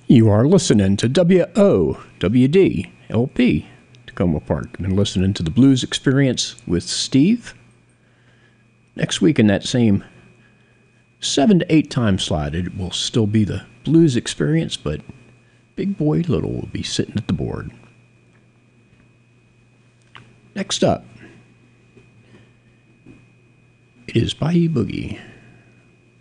You are listening to WOWD LP, Tacoma Park. Been listening to the Blues Experience with Steve. Next week in that same 7 to 8 time slot, it will still be the Blues Experience, but Big Boy Little will be sitting at the board. Next up, it is Bayou Boogie.